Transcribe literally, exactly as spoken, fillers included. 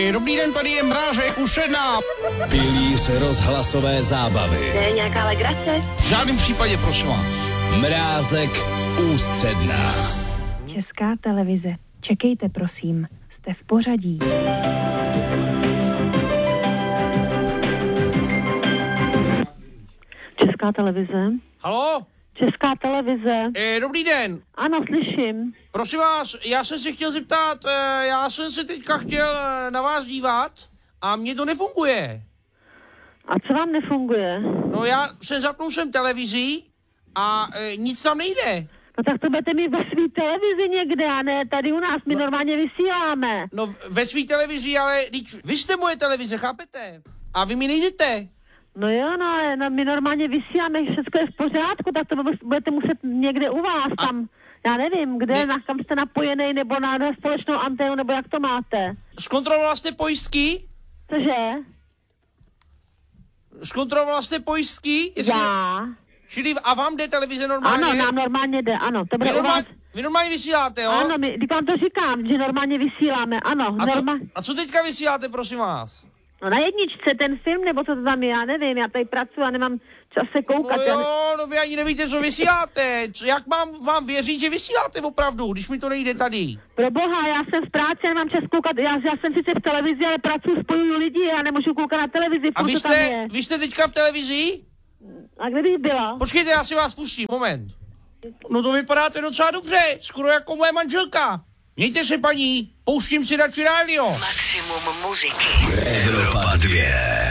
Dobrý den, tady je Mrážek, Ušená. Pilíř rozhlasové zábavy. To je nějaká legrace? V žádném případě, prosím vás. Mrázek, Ústředná. Česká televize. Čekejte, prosím. Jste v pořadí. Česká televize? Halo? Česká televize? E, dobrý den. Ano, slyším. Prosím vás, já jsem se chtěl zeptat, e, já jsem se teďka chtěl na vás dívat a mně to nefunguje. A co vám nefunguje? No já se zapnul jsem televizí a e, nic tam nejde. No tak to budete mít ve svý televizi někde, a ne tady u nás, my no, normálně vysíláme. No ve svý televizi, ale vy jste moje televize, chápete? A vy mi nejdete. No jo, no, ale no, my normálně vysíláme, všechno je v pořádku, tak to budete muset někde u vás, a tam, já nevím, kde, ne, na, kam jste napojený, nebo na, na společnou anténu, nebo jak to máte. Zkontrolovala jste pojistky? Cože? Zkontrolovala jste pojistky? Jestli... Já. Čili a vám jde televize normálně? Ano, nám normálně jde, ano. To bude vy, normál, u vás... vy normálně vysíláte, jo? Ano, my, když vám to říkám, že normálně vysíláme, ano. A, norma... co, a co teďka vysíláte, prosím vás? No na jedničce ten film, nebo co to tam je, já nevím, já tady pracuji a nemám čas se koukat. No jo, no vy ani nevíte, co vysíláte. Co, jak mám vám věřit, že vysíláte opravdu, když mi to nejde tady? Pro boha, já jsem v práci, nemám čas koukat, já, já jsem sice v televizi, ale pracuji, spojuju lidi, já nemůžu koukat na televizi, a vy co tam jste, je. vy jste teďka v televizi? A kde bych byla? Počkejte, já si vás pustím, moment. No to vypadáte docela dobře, skoro jako moje manželka. Mějte se, paní, pouštím si radši rádio. Maximum muziky. Evropa dvě.